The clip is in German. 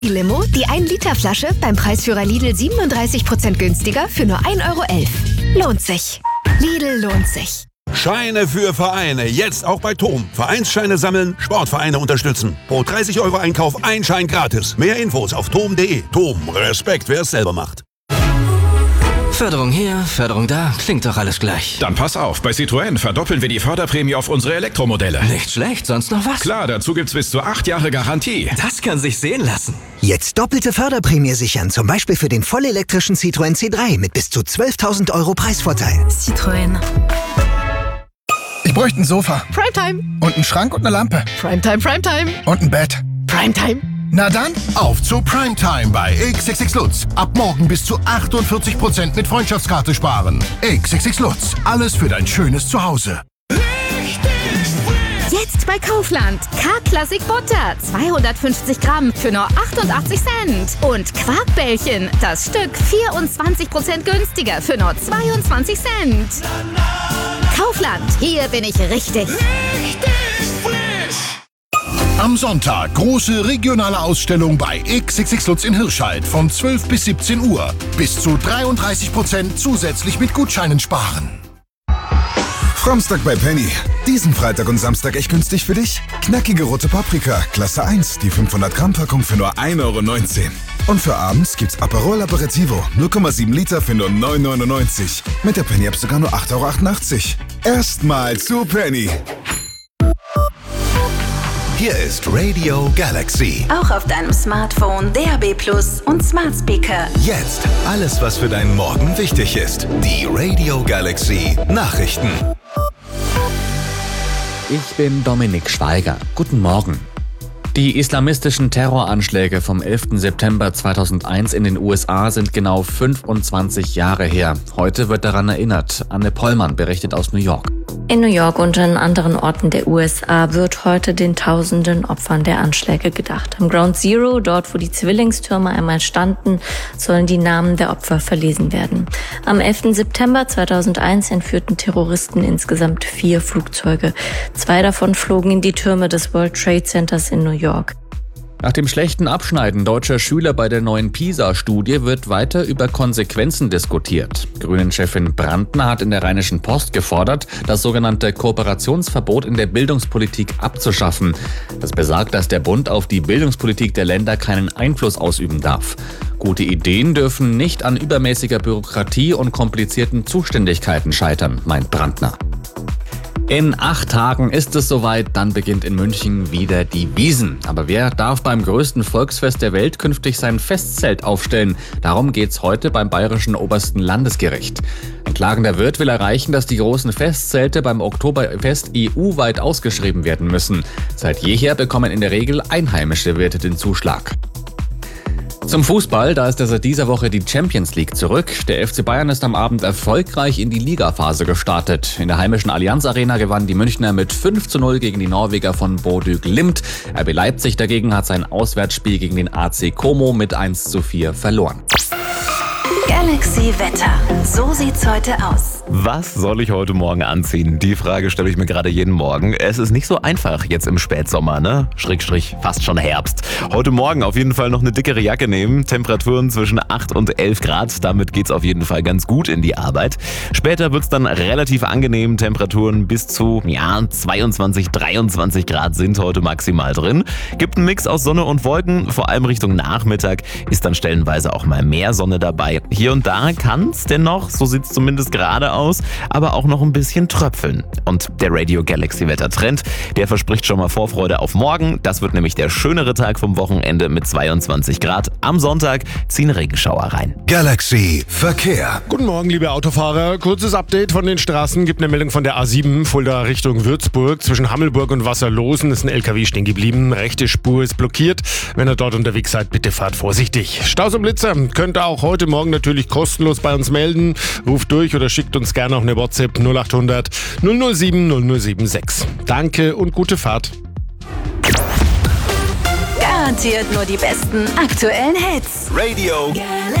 Limo, die 1-Liter-Flasche beim Preisführer Lidl 37% günstiger für nur 1,11 €. Lohnt sich. Lidl lohnt sich. Scheine für Vereine, jetzt auch bei TOM. Vereinsscheine sammeln, Sportvereine unterstützen. Pro 30 € Einkauf ein Schein gratis. Mehr Infos auf tom.de. TOM, Respekt, wer es selber macht. Förderung hier, Förderung da, klingt doch alles gleich. Dann pass auf, bei Citroën verdoppeln wir die Förderprämie auf unsere Elektromodelle. Nicht schlecht, sonst noch was? Klar, dazu gibt's bis zu 8 Jahre Garantie. Das kann sich sehen lassen. Jetzt doppelte Förderprämie sichern, zum Beispiel für den vollelektrischen Citroën C3 mit bis zu 12.000 € Preisvorteil. Citroën. Ich bräuchte ein Sofa. Primetime. Und einen Schrank und eine Lampe. Primetime, Primetime. Und ein Bett. Primetime. Na dann, Auf zu Primetime bei XXX Lutz. Ab morgen bis zu 48% mit Freundschaftskarte sparen. XXX Lutz. Alles für dein schönes Zuhause. Jetzt bei Kaufland. K-Klassik Butter. 250 Gramm für nur 88 Cent. Und Quarkbällchen. Das Stück 24% günstiger für nur 22 Cent. Kaufland. Hier bin ich richtig. Am Sonntag große regionale Ausstellung bei XXX Lutz in Hirscheid von 12 bis 17 Uhr. Bis zu 33% zusätzlich mit Gutscheinen sparen. Framstag bei Penny. Diesen Freitag und Samstag echt günstig für dich? Knackige rote Paprika, Klasse 1, die 500 Gramm Packung für nur 1,19 €. Und für abends gibt's Aperol Aperitivo, 0,7 Liter für nur 9,99 €. Mit der Penny App sogar nur 8,88 €. Erstmal zu Penny. Hier ist Radio Galaxy. Auch auf deinem Smartphone, DAB+ und Smart Speaker. Jetzt alles, was für deinen Morgen wichtig ist. Die Radio Galaxy Nachrichten. Ich bin Dominik Schweiger. Guten Morgen. Die islamistischen Terroranschläge vom 11. September 2001 in den USA sind genau 25 Jahre her. Heute wird daran erinnert. Anne Pollmann berichtet aus New York. In New York und an anderen Orten der USA wird heute den tausenden Opfern der Anschläge gedacht. Am Ground Zero, dort wo die Zwillingstürme einmal standen, sollen die Namen der Opfer verlesen werden. Am 11. September 2001 entführten Terroristen insgesamt 4 Flugzeuge. 2 davon flogen in die Türme des World Trade Centers in New York. Nach dem schlechten Abschneiden deutscher Schüler bei der neuen PISA-Studie wird weiter über Konsequenzen diskutiert. Grünen-Chefin Brandner hat in der Rheinischen Post gefordert, das sogenannte Kooperationsverbot in der Bildungspolitik abzuschaffen. Das besagt, dass der Bund auf die Bildungspolitik der Länder keinen Einfluss ausüben darf. Gute Ideen dürfen nicht an übermäßiger Bürokratie und komplizierten Zuständigkeiten scheitern, meint Brandner. In 8 Tagen ist es soweit, dann beginnt in München wieder die Wiesn. Aber wer darf beim größten Volksfest der Welt künftig sein Festzelt aufstellen? Darum geht's heute beim Bayerischen Obersten Landesgericht. Ein klagender Wirt will erreichen, dass die großen Festzelte beim Oktoberfest EU-weit ausgeschrieben werden müssen. Seit jeher bekommen in der Regel einheimische Wirte den Zuschlag. Zum Fußball, da ist seit dieser Woche die Champions League zurück. Der FC Bayern ist am Abend erfolgreich in die Ligaphase gestartet. In der heimischen Allianz Arena gewannen die Münchner mit 5:0 gegen die Norweger von Bodø Glimt. RB Leipzig dagegen hat sein Auswärtsspiel gegen den AC Como mit 1:4 verloren. Galaxy Wetter. So sieht's heute aus. Was soll ich heute Morgen anziehen? Die Frage stelle ich mir gerade jeden Morgen. Es ist nicht so einfach jetzt im Spätsommer, ne? Schrägstrich, fast schon Herbst. Heute Morgen auf jeden Fall noch eine dickere Jacke nehmen. Temperaturen zwischen 8 und 11 Grad. Damit geht's auf jeden Fall ganz gut in die Arbeit. Später wird's dann relativ angenehm. Temperaturen bis zu 22, 23 Grad sind heute maximal drin. Gibt einen Mix aus Sonne und Wolken. Vor allem Richtung Nachmittag ist dann stellenweise auch mal mehr Sonne dabei. Hier und da kann's dennoch, so sieht's zumindest gerade aus, aber auch noch ein bisschen tröpfeln. Und der Radio Galaxy Wettertrend, der verspricht schon mal Vorfreude auf morgen. Das wird nämlich der schönere Tag vom Wochenende mit 22 Grad. Am Sonntag ziehen Regenschauer rein. Galaxy Verkehr. Guten Morgen, liebe Autofahrer. Kurzes Update von den Straßen. Gibt eine Meldung von der A7 Fulda Richtung Würzburg. Zwischen Hammelburg und Wasserlosen ist ein LKW stehen geblieben. Rechte Spur ist blockiert. Wenn ihr dort unterwegs seid, bitte fahrt vorsichtig. Staus und Blitzer könnt ihr auch heute Morgen natürlich kostenlos bei uns melden. Ruft durch oder schickt uns gerne auch eine WhatsApp 0800 007 0076. Danke und gute Fahrt. Garantiert nur die besten aktuellen Hits. Radio